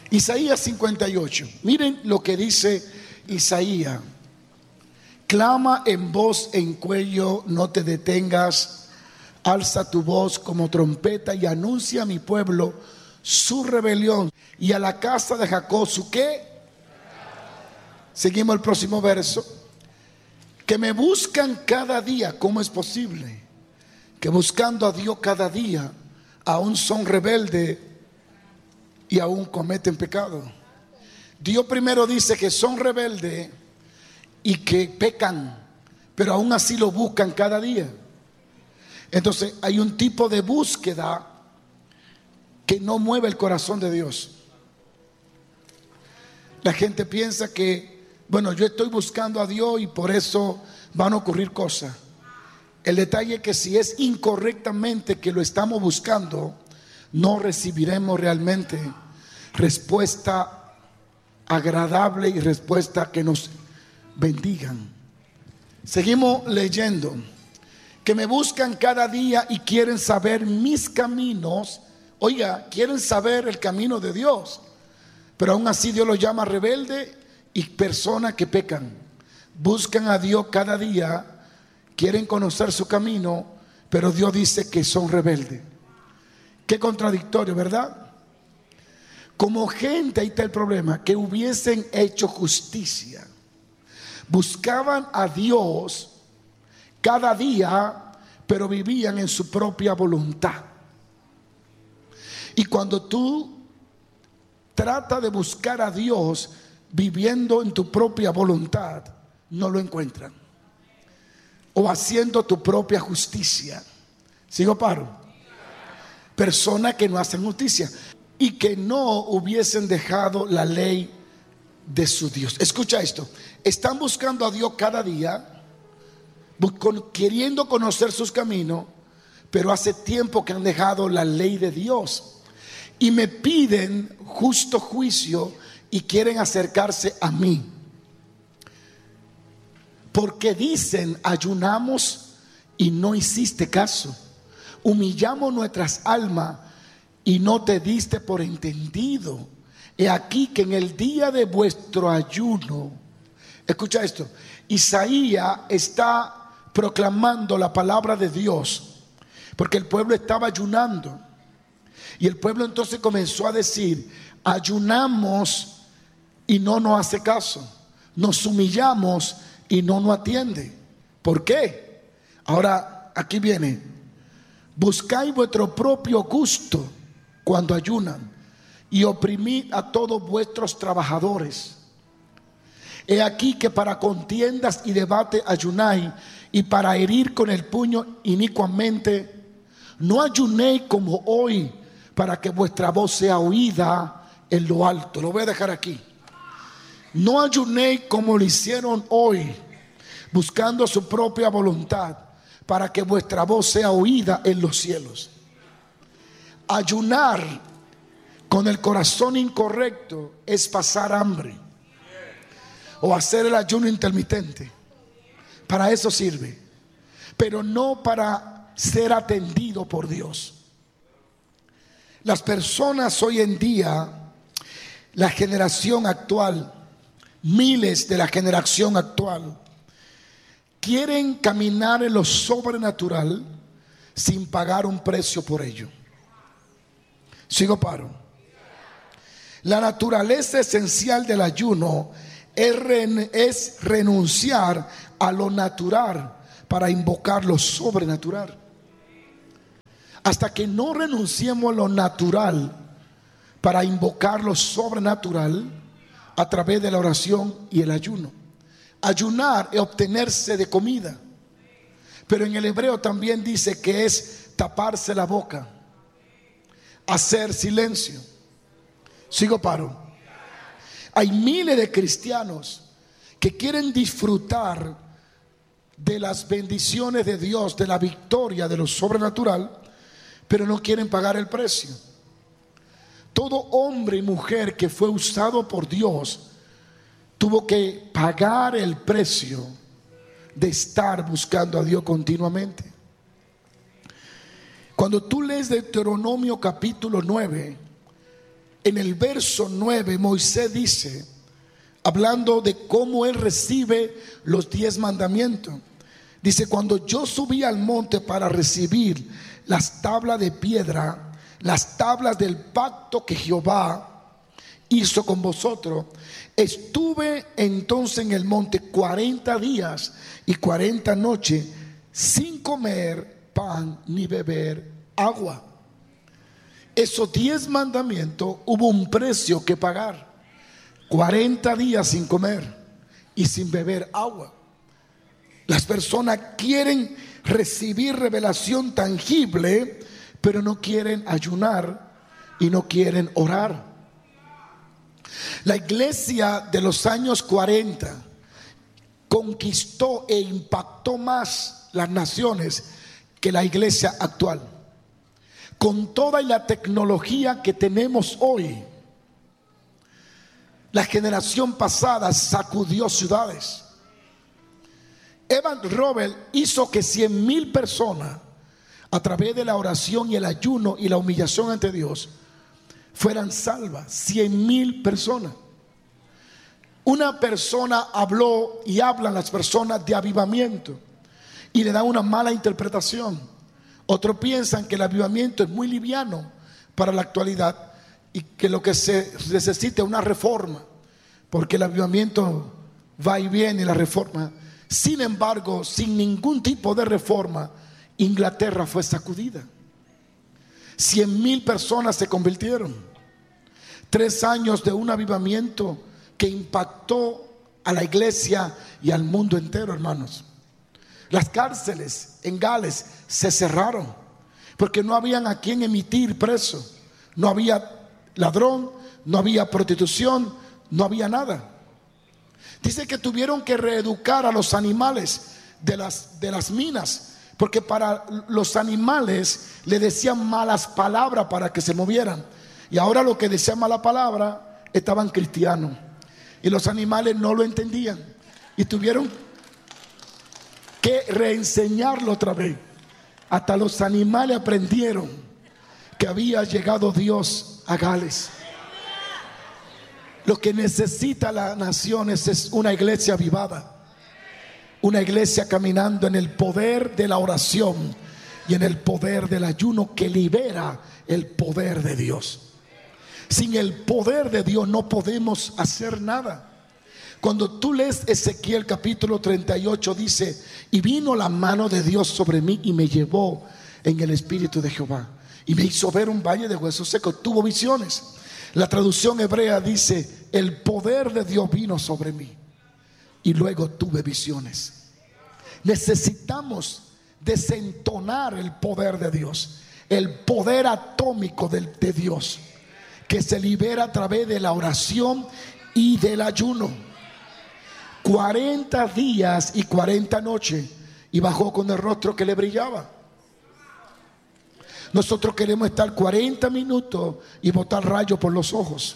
Isaías 58. Miren lo que dice Isaías. Clama en voz en cuello, no te detengas. Alza tu voz como trompeta y anuncia a mi pueblo su rebelión y a la casa de Jacob su ¿qué? Seguimos el próximo verso. Que me buscan cada día. ¿Cómo es posible que buscando a Dios cada día aún son rebeldes y aún cometen pecado? Dios primero dice que son rebeldes y que pecan, pero aún así lo buscan cada día. Entonces hay un tipo de búsqueda que no mueve el corazón de Dios. La gente piensa que, bueno, yo estoy buscando a Dios y por eso van a ocurrir cosas. El detalle es que si es incorrectamente que lo estamos buscando, no recibiremos realmente respuesta agradable y respuesta que nos bendigan. Seguimos leyendo. Que me buscan cada día y quieren saber mis caminos. Oiga, quieren saber el camino de Dios, pero aún así Dios los llama rebelde y personas que pecan. Buscan a Dios cada día, quieren conocer su camino, pero Dios dice que son rebeldes. Qué contradictorio, ¿verdad? Como gente, ahí está el problema, que hubiesen hecho justicia, buscaban a Dios cada día, pero vivían en su propia voluntad. Y cuando tú tratas de buscar a Dios viviendo en tu propia voluntad, no lo encuentran. O haciendo tu propia justicia. ¿Sigo paro? Personas que no hacen justicia y que no hubiesen dejado la ley de su Dios. Escucha esto. Están buscando a Dios cada día, queriendo conocer sus caminos, pero hace tiempo que han dejado la ley de Dios y me piden justo juicio y quieren acercarse a mí, porque dicen: ayunamos y no hiciste caso, humillamos nuestras almas y no te diste por entendido. He aquí que en el día de vuestro ayuno, escucha esto, Isaías está proclamando la palabra de Dios, porque el pueblo estaba ayunando. Y el pueblo entonces comenzó a decir: ayunamos y no nos hace caso, nos humillamos y no nos atiende. ¿Por qué? Ahora aquí viene: buscáis vuestro propio gusto cuando ayunan y oprimid a todos vuestros trabajadores. He aquí que para contiendas y debate ayunáis, y para herir con el puño inicuamente. No ayunéis como hoy, para que vuestra voz sea oída en lo alto. Lo voy a dejar aquí. No ayunéis como lo hicieron hoy, buscando su propia voluntad, para que vuestra voz sea oída en los cielos. Ayunar con el corazón incorrecto es pasar hambre o hacer el ayuno intermitente. Para eso sirve, pero no para ser atendido por Dios. Las personas hoy en día, la generación actual, miles de la generación actual, quieren caminar en lo sobrenatural sin pagar un precio por ello. Sigo paro. La naturaleza esencial del ayuno es renunciar a lo natural para invocar lo sobrenatural. Hasta que no renunciemos a lo natural para invocar lo sobrenatural a través de la oración y el ayuno. Ayunar es obtenerse de comida, pero en el hebreo también dice que es taparse la boca, hacer silencio. Sigo paro. Hay miles de cristianos que quieren disfrutar de las bendiciones de Dios, de la victoria de lo sobrenatural, pero no quieren pagar el precio. Todo hombre y mujer que fue usado por Dios tuvo que pagar el precio de estar buscando a Dios continuamente. Cuando tú lees Deuteronomio capítulo 9, en el verso 9, Moisés dice, hablando de cómo él recibe los 10 mandamientos. Dice: cuando yo subí al monte para recibir las tablas de piedra, las tablas del pacto que Jehová hizo con vosotros, estuve entonces en el monte 40 días y 40 noches sin comer pan ni beber agua. Esos 10 mandamientos hubo un precio que pagar. 40 días sin comer y sin beber agua. Las personas quieren recibir revelación tangible, pero no quieren ayunar y no quieren orar. La iglesia de los años 40 conquistó e impactó más las naciones que la iglesia actual. Con toda la tecnología que tenemos hoy, la generación pasada sacudió ciudades. Evan Robert hizo que 100,000 personas, a través de la oración y el ayuno y la humillación ante Dios, fueran salvas. 100,000 personas. Una persona habló y hablan las personas de avivamiento y le dan una mala interpretación. Otros piensan que el avivamiento es muy liviano para la actualidad y que lo que se necesita es una reforma, porque el avivamiento va y viene, la reforma. Sin embargo, sin ningún tipo de reforma, Inglaterra fue sacudida. 100,000 personas se convirtieron. 3 años de un avivamiento que impactó a la iglesia y al mundo entero, hermanos. Las cárceles en Gales se cerraron porque no habían a quien emitir preso. No había ladrón, no había prostitución, no había nada. Dice que tuvieron que reeducar a los animales de las minas, porque para los animales le decían malas palabras para que se movieran. Y ahora lo que decían mala palabra estaban cristianos. Y los animales no lo entendían. Y tuvieron que reenseñarlo otra vez. Hasta los animales aprendieron que había llegado Dios a Gales. Lo que necesita las naciones es una iglesia avivada. Una iglesia caminando en el poder de la oración y en el poder del ayuno que libera el poder de Dios. Sin el poder de Dios no podemos hacer nada. Cuando tú lees Ezequiel capítulo 38, dice: y vino la mano de Dios sobre mí y me llevó en el espíritu de Jehová y me hizo ver un valle de huesos secos. Tuvo visiones. La traducción hebrea dice: el poder de Dios vino sobre mí y luego tuve visiones. Necesitamos desentonar el poder de Dios, el poder atómico de Dios, que se libera a través de la oración y del ayuno. 40 días y 40 noches y bajó con el rostro que le brillaba. Nosotros queremos estar 40 minutos y botar rayos por los ojos.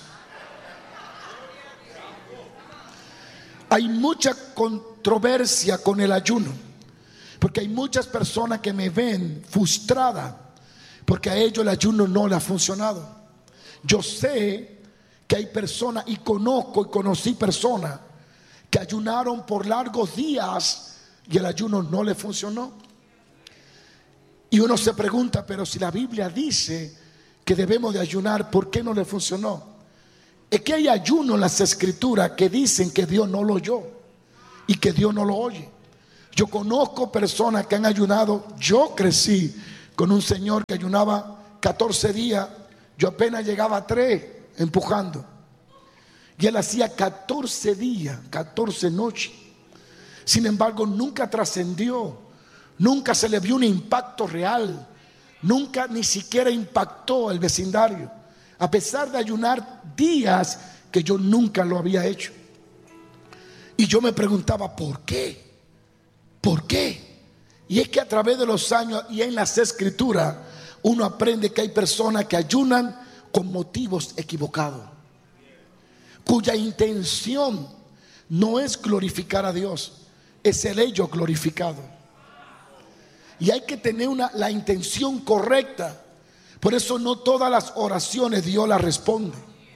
Hay mucha controversia con el ayuno, porque hay muchas personas que me ven frustrada porque a ellos el ayuno no le ha funcionado. Yo sé que hay personas, y conozco y conocí personas que ayunaron por largos días y el ayuno no le funcionó. Y uno se pregunta: pero si la Biblia dice que debemos de ayunar, ¿por qué no le funcionó? Es que hay ayuno en las escrituras que dicen que Dios no lo oyó y que Dios no lo oye. Yo conozco personas que han ayunado. Yo crecí con un señor que ayunaba 14 días. Yo apenas llegaba a 3 empujando. Y él hacía 14 días, 14 noches. Sin embargo, nunca trascendió. Nunca se le vio un impacto real. Nunca ni siquiera impactó el vecindario. A pesar de ayunar días que yo nunca lo había hecho. Y yo me preguntaba: ¿por qué? ¿Por qué? Y es que a través de los años y en las escrituras uno aprende que hay personas que ayunan con motivos equivocados, cuya intención no es glorificar a Dios, es el ello glorificado. Y hay que tener la intención correcta. Por eso no todas las oraciones Dios las responde.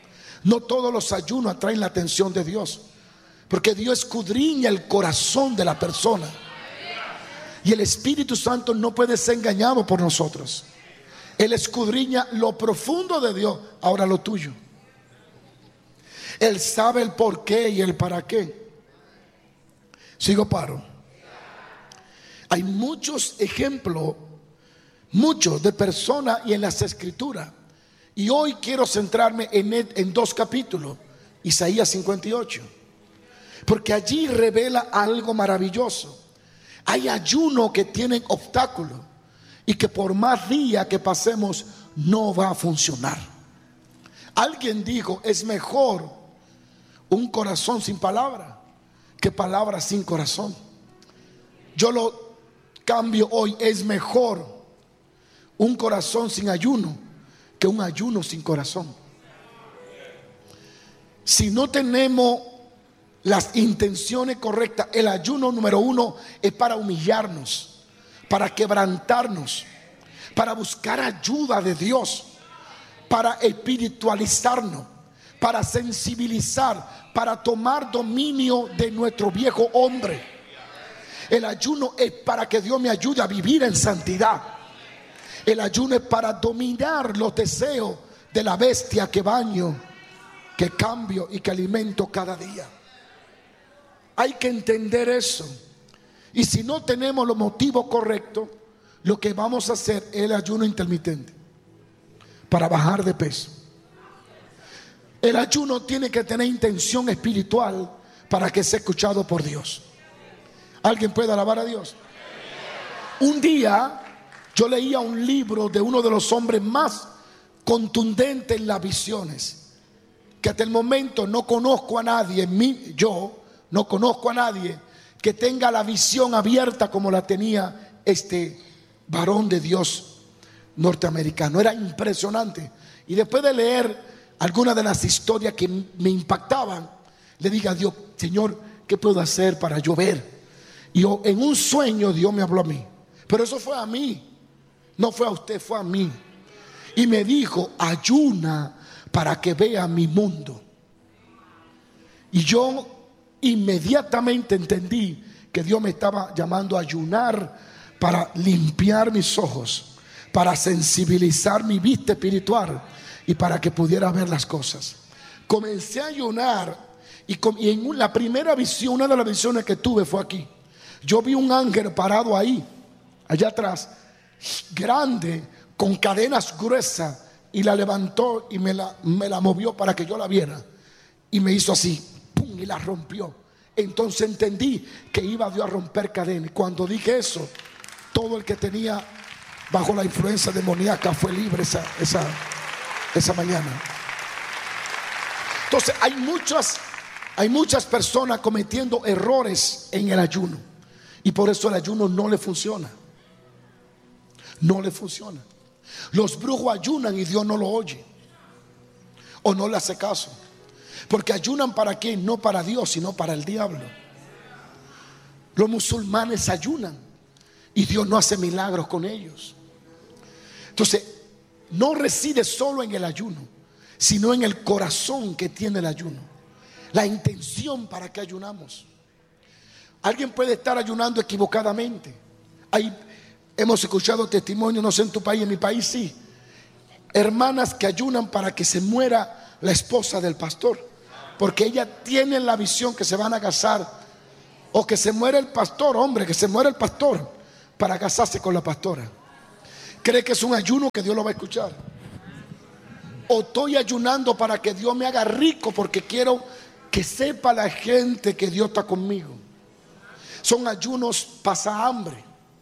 No todos los ayunos atraen la atención de Dios, porque Dios escudriña el corazón de la persona. Y el Espíritu Santo no puede ser engañado por nosotros. Él escudriña lo profundo de Dios, ahora lo tuyo. Él sabe el por qué y el para qué. Sigo, paro. Hay muchos ejemplos, muchos de personas y en las Escrituras. Y hoy quiero centrarme en dos capítulos, Isaías 58, porque allí revela algo maravilloso. Hay ayuno que tienen obstáculos y que por más días que pasemos no va a funcionar. Alguien dijo, es mejor un corazón sin palabra que palabras sin corazón. Yo lo cambio hoy, es mejor un corazón sin ayuno que un ayuno sin corazón. Si no tenemos las intenciones correctas, el ayuno número uno es para humillarnos, para quebrantarnos, para buscar ayuda de Dios, para espiritualizarnos, para sensibilizar, para tomar dominio de nuestro viejo hombre. El ayuno es para que Dios me ayude a vivir en santidad. El ayuno es para dominar los deseos de la bestia que baño, que cambio y que alimento cada día. Hay que entender eso. Y si no tenemos los motivos correctos, lo que vamos a hacer es el ayuno intermitente para bajar de peso. El ayuno tiene que tener intención espiritual para que sea escuchado por Dios. ¿Alguien puede alabar a Dios? Un día yo leía un libro de uno de los hombres más contundentes en las visiones, que hasta el momento no conozco a nadie, yo no conozco a nadie que tenga la visión abierta como la tenía este varón de Dios norteamericano. Era impresionante. Y después de leer algunas de las historias que me impactaban, le dije a Dios, Señor, ¿qué puedo hacer para yo ver? Y en un sueño Dios me habló a mí. Pero eso fue a mí, no fue a usted, fue a mí. Y me dijo, ayuna para que vea mi mundo. Y yo inmediatamente entendí que Dios me estaba llamando a ayunar para limpiar mis ojos, para sensibilizar mi vista espiritual y para que pudiera ver las cosas. Comencé a ayunar y en la primera visión, una de las visiones que tuve fue aquí. Yo vi un ángel parado ahí, allá atrás, grande, con cadenas gruesas, y la levantó y me la movió para que yo la viera. Y me hizo así, ¡pum!, y la rompió. Entonces entendí que iba Dios a romper cadenas. Cuando dije eso, todo el que tenía bajo la influencia demoníaca fue libre esa mañana. Entonces hay muchas personas cometiendo errores en el ayuno, y por eso el ayuno no le funciona. No le funciona. Los brujos ayunan y Dios no lo oye o no le hace caso, porque ayunan para qué, no para Dios, sino para el diablo. Los musulmanes ayunan y Dios no hace milagros con ellos. Entonces no reside solo en el ayuno, sino en el corazón que tiene el ayuno, la intención para que ayunamos. Alguien puede estar ayunando equivocadamente. Hemos escuchado testimonios, no sé en tu país, en mi país sí, hermanas que ayunan para que se muera la esposa del pastor, porque ellas tienen la visión que se van a casar, o que se muere el pastor, hombre, que se muere el pastor para casarse con la pastora. ¿Cree que es un ayuno que Dios lo va a escuchar? O estoy ayunando para que Dios me haga rico porque quiero que sepa la gente que Dios está conmigo. Son ayunos pasa hambre.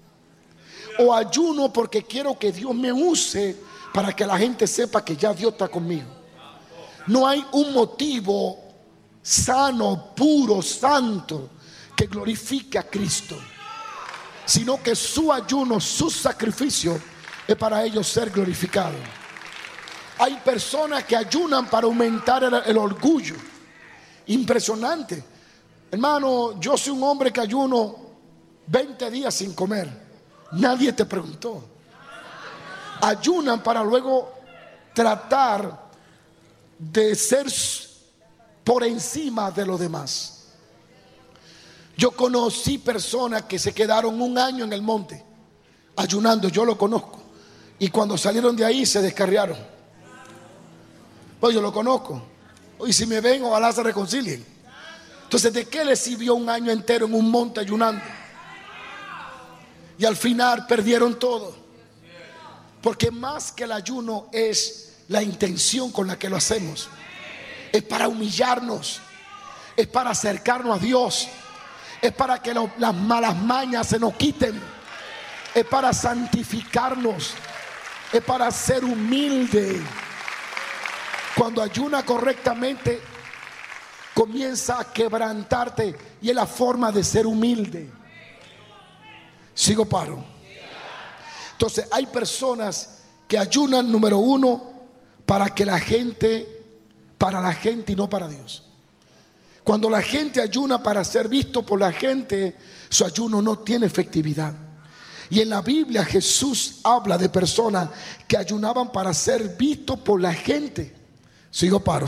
O ayuno porque quiero que Dios me use para que la gente sepa que ya Dios está conmigo. No hay un motivo sano, puro, santo que glorifique a Cristo, sino que su ayuno, su sacrificio es para ellos ser glorificados. Hay personas que ayunan para aumentar el orgullo. Impresionante. Hermano, yo soy un hombre que ayuno 20 días sin comer. Nadie te preguntó. Ayunan para luego tratar de ser por encima de los demás. Yo conocí personas que se quedaron un año en el monte ayunando, yo lo conozco, y cuando salieron de ahí se descarriaron. Pues yo lo conozco, y si me ven, ojalá se reconcilien. Entonces, ¿de qué les sirvió un año entero en un monte ayunando? Y al final perdieron todo. Porque más que el ayuno es la intención con la que lo hacemos. Es para humillarnos, es para acercarnos a Dios, es para que las malas mañas se nos quiten, es para santificarnos, es para ser humilde. Cuando ayuna correctamente, comienza a quebrantarte, y es la forma de ser humilde. Sigo, paro. Entonces hay personas que ayunan, número uno, para la gente y no para Dios. Cuando la gente ayuna para ser visto por la gente, su ayuno no tiene efectividad. Y en la Biblia Jesús habla de personas que ayunaban para ser vistos por la gente. Sigo, paro.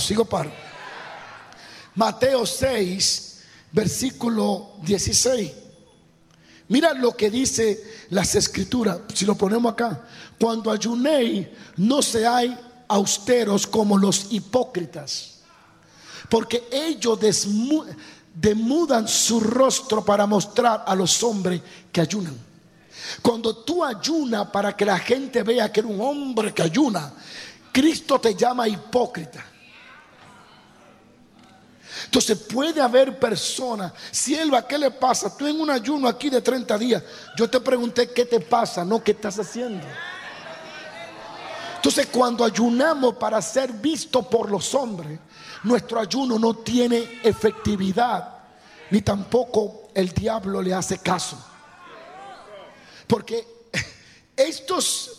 Mateo 6, versículo 16. Mira lo que dice las escrituras. Si lo ponemos acá: cuando ayunéis, no seáis austeros como los hipócritas, porque ellos demudan su rostro para mostrar a los hombres que ayunan. Cuando tú ayunas para que la gente vea que eres un hombre que ayuna, Cristo te llama hipócrita. Entonces puede haber personas: sierva, ¿qué le pasa? Tú en un ayuno aquí de 30 días. Yo te pregunté qué te pasa, no qué estás haciendo. Entonces, cuando ayunamos para ser visto por los hombres, nuestro ayuno no tiene efectividad, ni tampoco el diablo le hace caso. Porque estos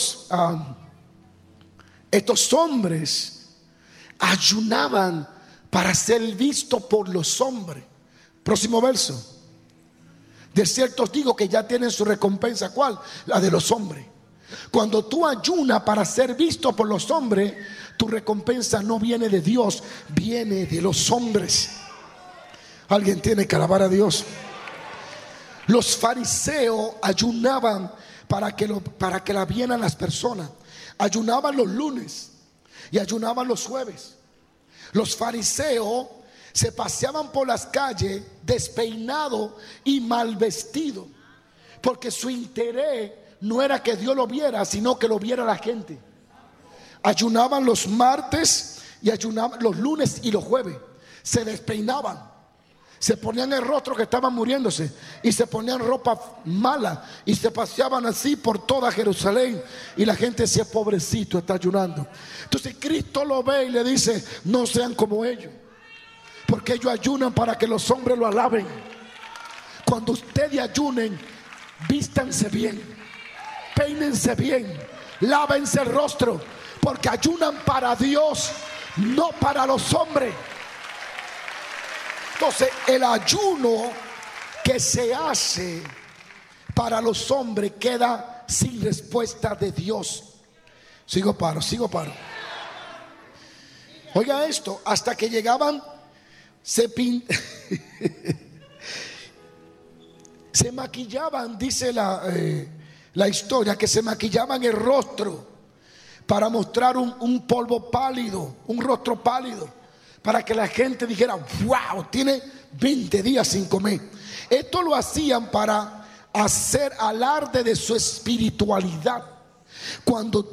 hombres ayunaban para ser visto por los hombres. Próximo verso. De cierto os digo que ya tienen su recompensa. ¿Cuál? La de los hombres. Cuando tú ayunas para ser visto por los hombres, tu recompensa no viene de Dios, viene de los hombres. Alguien tiene que alabar a Dios. Los fariseos ayunaban para que la vieran las personas. Ayunaban los lunes y ayunaban los jueves. Los fariseos se paseaban por las calles despeinados y mal vestidos, porque su interés no era que Dios lo viera, sino que lo viera la gente. Ayunaban los martes y ayunaban los lunes y los jueves. Se despeinaban, se ponían el rostro que estaban muriéndose, y se ponían ropa mala, y se paseaban así por toda Jerusalén, y la gente decía: pobrecito, está ayunando. Entonces Cristo lo ve y le dice: no sean como ellos, porque ellos ayunan para que los hombres lo alaben. Cuando ustedes ayunen, vístanse bien, peínense bien, lávense el rostro, porque ayunan para Dios, no para los hombres. Entonces, el ayuno que se hace para los hombres queda sin respuesta de Dios. Sigo, paro. Oiga esto: hasta que llegaban, se maquillaban, dice la historia, que se maquillaban el rostro para mostrar un polvo pálido, un rostro pálido, para que la gente dijera: wow, tiene 20 días sin comer. Esto lo hacían para hacer alarde de su espiritualidad. Cuando